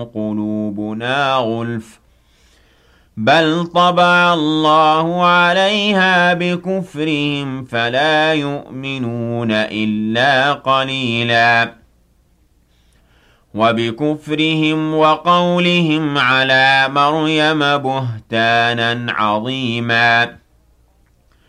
قلوبنا غُلْفٌ بل طبع الله عليها بكفرهم فلا يؤمنون إلا قليلا وبكفرهم وقولهم على مريم بهتانا عظيما